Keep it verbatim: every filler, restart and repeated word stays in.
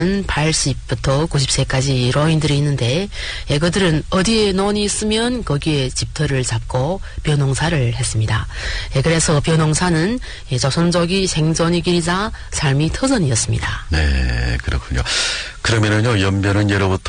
팔십부터 구십 세까지 노인들이 있는데, 예, 그들은 어디에 논이 있으면 거기에 집터를 잡고 벼농사를 했습니다. 예, 그래서 벼농사는 예, 조선족이 생존의 길이자 삶의 터전이었습니다. 네, 그렇군요. 그러면은요, 연변은 예로부터